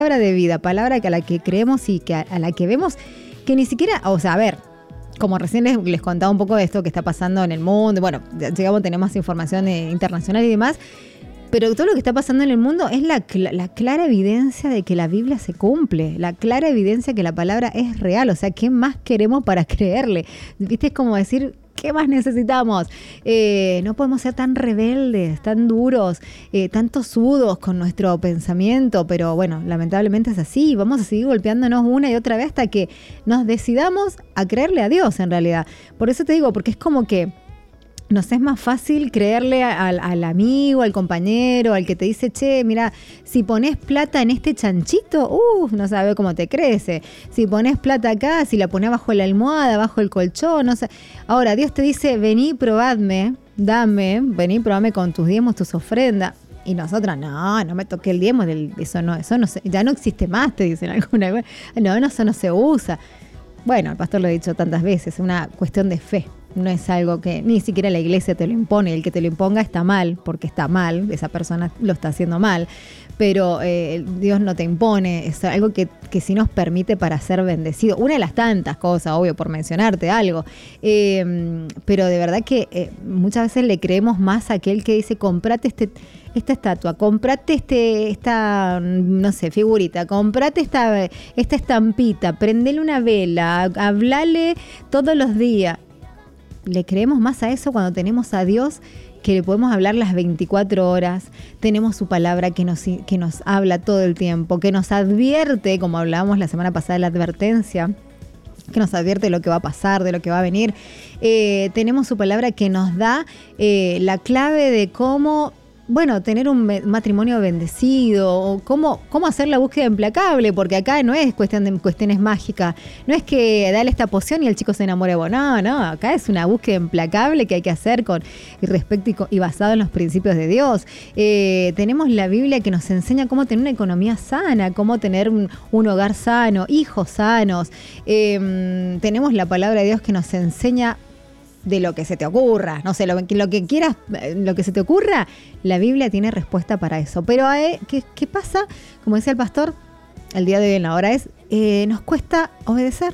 palabra de vida, palabra a la que creemos y que a la que vemos que ni siquiera, o sea, a ver, como recién les contaba un poco de esto que está pasando en el mundo, bueno, llegamos a tener más información internacional y demás, pero todo lo que está pasando en el mundo es la clara evidencia de que la Biblia se cumple, la clara evidencia que la palabra es real, o sea, ¿qué más queremos para creerle? ¿Viste? Es como decir, ¿qué más necesitamos? No podemos ser tan rebeldes, tan duros, tan tosudos con nuestro pensamiento, pero bueno, lamentablemente es así. Vamos a seguir golpeándonos una y otra vez hasta que nos decidamos a creerle a Dios en realidad. Por eso te digo, porque es como que nos es más fácil creerle al amigo, al compañero, al que te dice, che, mira, si pones plata en este chanchito, no sabe cómo te crece. Si pones plata acá, si la pones bajo la almohada, bajo el colchón, no sé. Ahora, Dios te dice, vení, probadme, vení, probadme con tus diezmos, tus ofrendas. Y nosotras, no me toqué el diezmo, eso no ya no existe más, te dicen alguna vez. No, eso no se usa. Bueno, el pastor lo ha dicho tantas veces, es una cuestión de fe. No es algo que ni siquiera la iglesia te lo impone. El que te lo imponga está mal, porque está mal, esa persona lo está haciendo mal. Pero Dios no te impone, es algo que sí nos permite para ser bendecido. Una de las tantas cosas, obvio, por mencionarte algo. Pero de verdad que muchas veces le creemos más a aquel que dice, comprate esta estatua, comprate esta, no sé, figurita, comprate esta estampita, prendele una vela, hablale todos los días. Le creemos más a eso cuando tenemos a Dios, que le podemos hablar las 24 horas, tenemos su palabra que nos habla todo el tiempo, que nos advierte, como hablábamos la semana pasada de la advertencia, que nos advierte de lo que va a pasar, de lo que va a venir. Tenemos su palabra que nos da la clave de cómo, bueno, tener un matrimonio bendecido, o cómo hacer la búsqueda implacable, porque acá no es cuestiones mágicas, no es que dale esta poción y el chico se enamore de vos, no, acá es una búsqueda implacable que hay que hacer con respeto y basado en los principios de Dios. Tenemos la Biblia que nos enseña cómo tener una economía sana, cómo tener un hogar sano, hijos sanos. Tenemos la palabra de Dios que nos enseña de lo que se te ocurra, no sé, lo que quieras, lo que se te ocurra, la Biblia tiene respuesta para eso. Pero ¿qué pasa? Como decía el pastor, el día de hoy en la hora nos cuesta obedecer.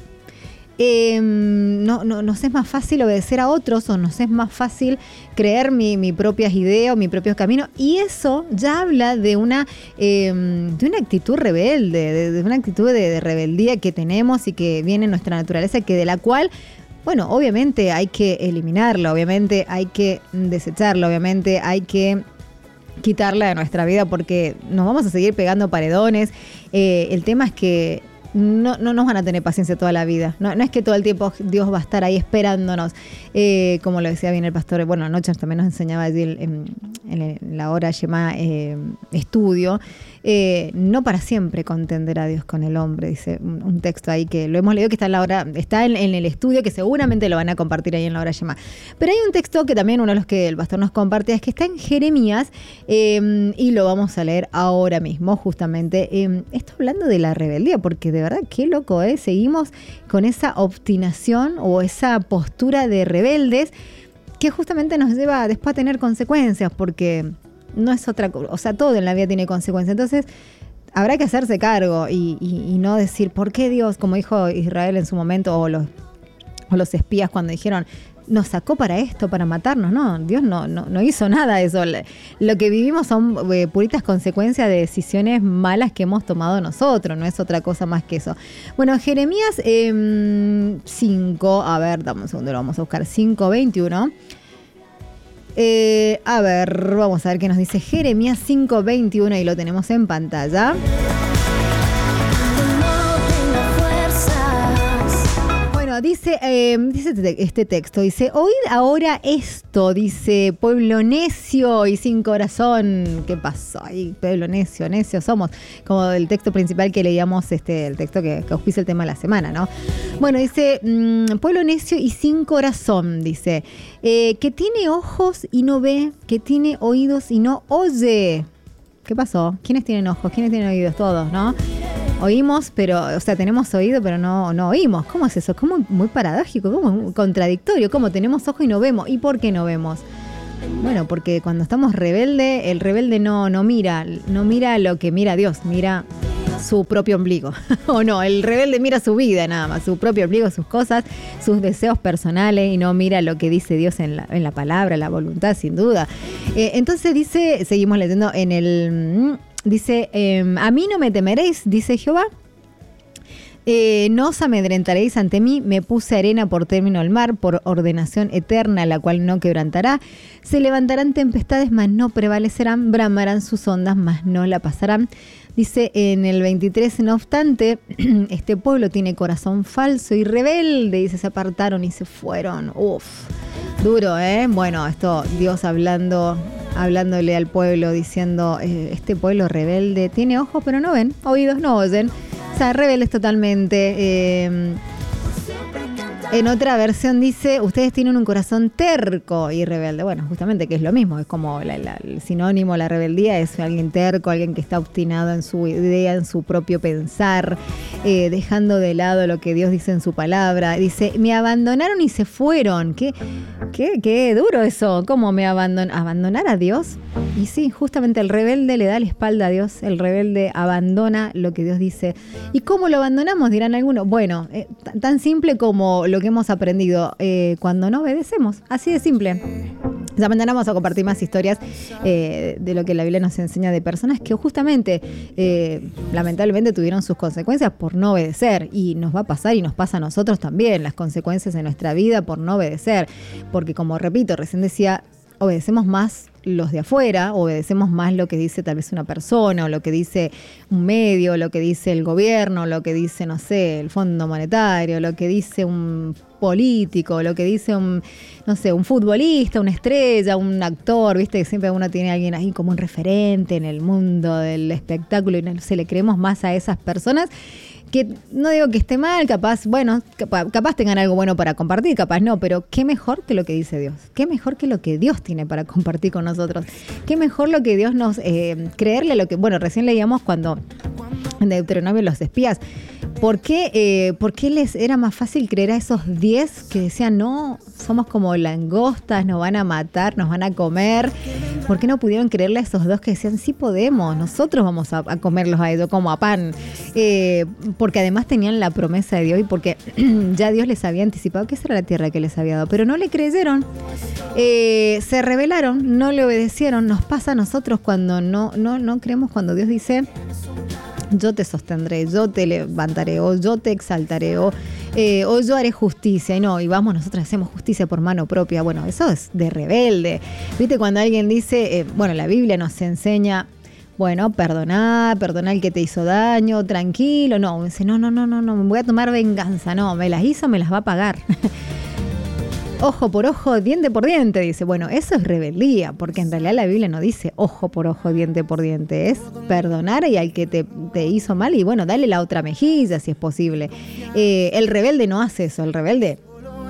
Nos es más fácil obedecer a otros, o nos es más fácil creer mi propias ideas o mi propio camino, y eso ya habla de una actitud rebelde, de una actitud de rebeldía que tenemos y que viene en nuestra naturaleza, que de la cual, bueno, obviamente hay que eliminarla, obviamente hay que desecharla, obviamente hay que quitarla de nuestra vida, porque nos vamos a seguir pegando paredones. El tema es que no nos van a tener paciencia toda la vida. No es que todo el tiempo Dios va a estar ahí esperándonos. Como lo decía bien el pastor, bueno, anoche también nos enseñaba allí en la hora llamada estudio. No para siempre contender a Dios con el hombre, dice un texto ahí que lo hemos leído, que está en el estudio, que seguramente lo van a compartir ahí en la hora llamada. Pero hay un texto que también uno de los que el pastor nos comparte, es que está en Jeremías, y lo vamos a leer ahora mismo, justamente. Está hablando de la rebeldía, porque de verdad, qué loco, seguimos con esa obstinación o esa postura de rebeldes que justamente nos lleva después a tener consecuencias, porque no es otra cosa, o sea, todo en la vida tiene consecuencias. Entonces, habrá que hacerse cargo y no decir, ¿por qué Dios, como dijo Israel en su momento, o los espías cuando dijeron, nos sacó para esto, para matarnos? No, Dios no hizo nada de eso. Lo que vivimos son puritas consecuencias de decisiones malas que hemos tomado nosotros, no es otra cosa más que eso. Bueno, Jeremías 5, a ver, dame un segundo, lo vamos a buscar, 5:21. A ver, vamos a ver qué nos dice Jeremías 5:21, y lo tenemos en pantalla. Bueno, dice este texto, dice, oíd ahora esto, dice, pueblo necio y sin corazón. ¿Qué pasó? Ay, pueblo necio somos, como el texto principal que leíamos, el texto que auspicia el tema de la semana, ¿no? Bueno, dice, pueblo necio y sin corazón, dice, que tiene ojos y no ve, que tiene oídos y no oye. ¿Qué pasó? ¿Quiénes tienen ojos? ¿Quiénes tienen oídos? Todos, ¿no? Oímos, pero, o sea, tenemos oído, pero no oímos. ¿Cómo es eso? Como muy paradójico, como muy contradictorio. ¿Cómo tenemos ojo y no vemos? ¿Y por qué no vemos? Bueno, porque cuando estamos rebelde, el rebelde no mira lo que mira Dios, mira su propio ombligo. O no, el rebelde mira su vida nada más, su propio ombligo, sus cosas, sus deseos personales y no mira lo que dice Dios en la palabra, la voluntad, sin duda. Entonces dice, seguimos leyendo en el... Dice, a mí no me temeréis, dice Jehová. No os amedrentaréis ante mí, me puse arena por término al mar, por ordenación eterna, la cual no quebrantará. Se levantarán tempestades, mas no prevalecerán, bramarán sus ondas, mas no la pasarán. Dice en el 23, no obstante, este pueblo tiene corazón falso y rebelde, y se apartaron y se fueron. Uf, duro, ¿eh? Bueno, esto Dios hablándole al pueblo, diciendo, este pueblo rebelde tiene ojos pero no ven, oídos no oyen. O sea, rebeldes totalmente. En otra versión dice, ustedes tienen un corazón terco y rebelde. Bueno, justamente que es lo mismo, es como el sinónimo, la rebeldía es alguien terco, alguien que está obstinado en su idea, en su propio pensar, dejando de lado lo que Dios dice en su palabra. Dice, me abandonaron y se fueron. Qué duro eso. ¿Cómo me abandonar a Dios? Y sí, justamente el rebelde le da la espalda a Dios, el rebelde abandona lo que Dios dice. ¿Y cómo lo abandonamos? Dirán algunos. Bueno, tan simple como lo que hemos aprendido cuando no obedecemos, así de simple. Ya mañana vamos a compartir más historias de lo que la Biblia nos enseña de personas que justamente, lamentablemente, tuvieron sus consecuencias por no obedecer. Y nos va a pasar y nos pasa a nosotros también, las consecuencias en nuestra vida por no obedecer. Porque como repito, recién decía, obedecemos más los de afuera, obedecemos más lo que dice tal vez una persona, o lo que dice un medio, lo que dice el gobierno, lo que dice, no sé, el Fondo Monetario, lo que dice un político, lo que dice un futbolista, una estrella, un actor, viste que siempre uno tiene a alguien ahí como un referente en el mundo del espectáculo y no se le creemos más a esas personas. Que no digo que esté mal, capaz tengan algo bueno para compartir, capaz no, pero qué mejor que lo que dice Dios, qué mejor que lo que Dios tiene para compartir con nosotros, qué mejor lo que Dios nos, creerle lo que, bueno, recién leíamos cuando en Deuteronomio los espías, ¿por qué les era más fácil creer a esos 10 que decían, no, somos como langostas, nos van a matar, nos van a comer? ¿Por qué no pudieron creerle a esos 2 que decían, sí podemos, nosotros vamos a comerlos a ellos como a pan? Porque además tenían la promesa de Dios y porque ya Dios les había anticipado que esa era la tierra que les había dado, pero no le creyeron, se rebelaron, no le obedecieron. Nos pasa a nosotros cuando no creemos, cuando Dios dice, yo te sostendré, yo te levantaré, o yo te exaltaré, o yo haré justicia. Y no, y vamos, nosotros hacemos justicia por mano propia. Bueno, eso es de rebelde. ¿Viste? Cuando alguien dice, la Biblia nos enseña, bueno, perdonar al que te hizo daño, tranquilo. No, dice, no, me voy a tomar venganza. No, me las hizo, me las va a pagar. Ojo por ojo, diente por diente, dice. Bueno, eso es rebeldía, porque en realidad la Biblia no dice ojo por ojo, diente por diente. Es perdonar y al que te hizo mal y bueno, dale la otra mejilla si es posible. El rebelde no hace eso, el rebelde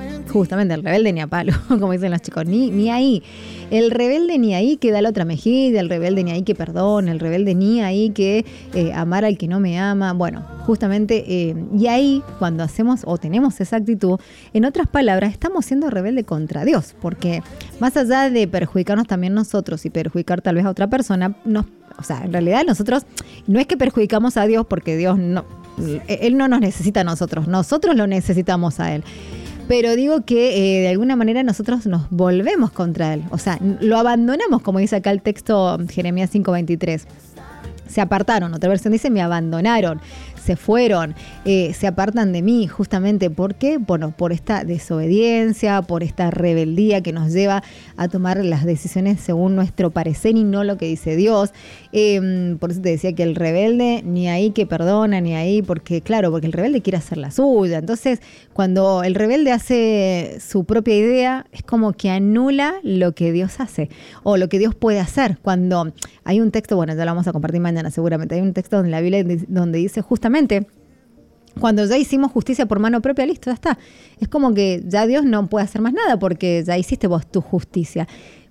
ni a palo, como dicen los chicos, ni ahí. El rebelde ni ahí que da la otra mejilla, el rebelde ni ahí que perdona, el rebelde ni ahí que amar al que no me ama. Bueno, justamente, y ahí cuando hacemos o tenemos esa actitud, en otras palabras, estamos siendo rebelde contra Dios, porque más allá de perjudicarnos también nosotros y perjudicar tal vez a otra persona, en realidad nosotros no es que perjudicamos a Dios porque Dios Él no nos necesita a nosotros lo necesitamos a Él. Pero digo que de alguna manera nosotros nos volvemos contra Él. O sea, lo abandonamos, como dice acá el texto Jeremías 5:23. Se apartaron, otra versión dice, me abandonaron, se fueron, se apartan de mí, justamente. ¿Por qué? Bueno, por esta desobediencia, por esta rebeldía que nos lleva a tomar las decisiones según nuestro parecer y no lo que dice Dios. Por eso te decía que el rebelde ni ahí que perdona, ni ahí, porque el rebelde quiere hacer la suya. Entonces, cuando el rebelde hace su propia idea, es como que anula lo que Dios hace o lo que Dios puede hacer. Cuando hay un texto, bueno, ya lo vamos a compartir mañana seguramente, hay un texto en la Biblia donde dice justamente, cuando ya hicimos justicia por mano propia, listo, ya está. Es como que ya Dios no puede hacer más nada porque ya hiciste vos tu justicia.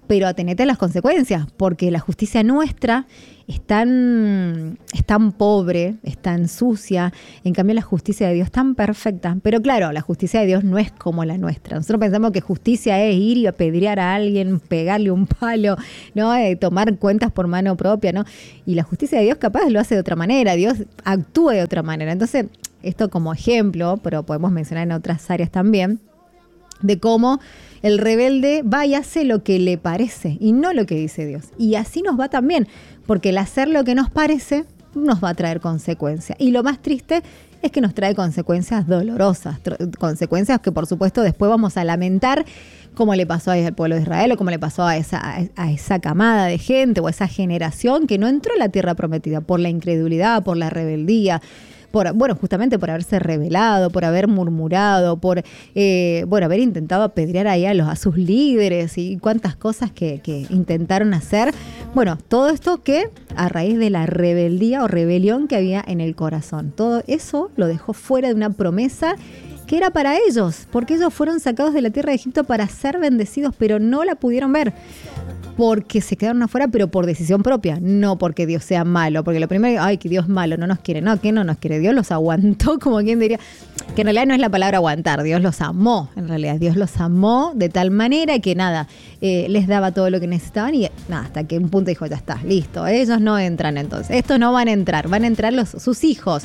pero atenete a las consecuencias, porque la justicia nuestra es tan pobre, es tan sucia, en cambio la justicia de Dios es tan perfecta. Pero claro, la justicia de Dios no es como la nuestra. Nosotros pensamos que justicia es ir y apedrear a alguien, pegarle un palo, ¿no? Tomar cuentas por mano propia, ¿no? Y la justicia de Dios capaz lo hace de otra manera, Dios actúa de otra manera. Entonces, esto como ejemplo, pero podemos mencionar en otras áreas también, de cómo el rebelde va y hace lo que le parece y no lo que dice Dios. Y así nos va también, porque el hacer lo que nos parece nos va a traer consecuencias. Y lo más triste es que nos trae consecuencias dolorosas, consecuencias que por supuesto después vamos a lamentar, como le pasó al pueblo de Israel o como le pasó a esa camada de gente o a esa generación que no entró a la tierra prometida por la incredulidad, por la rebeldía, justamente por haberse rebelado, por haber murmurado, por haber intentado apedrear ahí a sus líderes y cuántas cosas que intentaron hacer. Bueno, todo esto que a raíz de la rebeldía o rebelión que había en el corazón. Todo eso lo dejó fuera de una promesa que era para ellos, porque ellos fueron sacados de la tierra de Egipto para ser bendecidos, pero no la pudieron ver. Porque se quedaron afuera, pero por decisión propia, no porque Dios sea malo, porque lo primero, que Dios malo, no nos quiere, no, que no nos quiere, Dios los aguantó, como quien diría, que en realidad no es la palabra aguantar, Dios los amó, en realidad, Dios los amó de tal manera que les daba todo lo que necesitaban y hasta que un punto dijo, ya está, listo, ellos no entran entonces, estos no van a entrar sus hijos.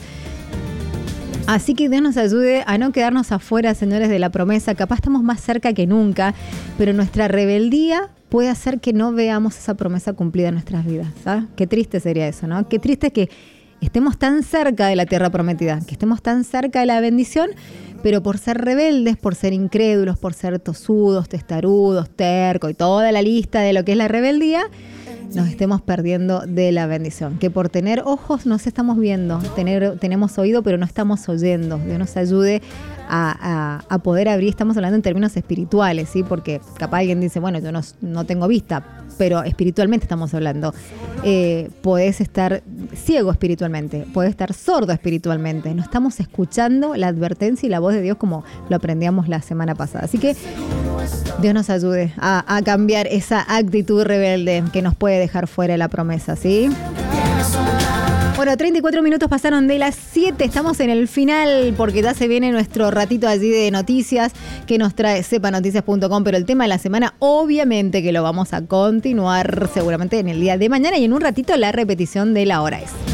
Así que Dios nos ayude a no quedarnos afuera, señores, de la promesa. Capaz estamos más cerca que nunca, pero nuestra rebeldía puede hacer que no veamos esa promesa cumplida en nuestras vidas, ¿sabes? Qué triste sería eso, ¿no? Qué triste que estemos tan cerca de la tierra prometida, que estemos tan cerca de la bendición, pero por ser rebeldes, por ser incrédulos, por ser tosudos, testarudos, tercos y toda la lista de lo que es la rebeldía, nos estemos perdiendo de la bendición. Que por tener ojos no estamos viendo, tenemos oído pero no estamos oyendo. Dios nos ayude a poder abrir, estamos hablando en términos espirituales, ¿sí? Porque capaz alguien dice, bueno, yo no tengo vista, pero espiritualmente estamos hablando. Podés estar ciego espiritualmente, podés estar sordo espiritualmente. No estamos escuchando la advertencia y la voz de Dios como lo aprendíamos la semana pasada. Así que Dios nos ayude a cambiar esa actitud rebelde que nos puede dejar fuera de la promesa, ¿sí? Bueno, 34 minutos pasaron de las 7, estamos en el final porque ya se viene nuestro ratito allí de noticias que nos trae sepanoticias.com, pero el tema de la semana obviamente que lo vamos a continuar seguramente en el día de mañana y en un ratito la repetición de La Hora Es.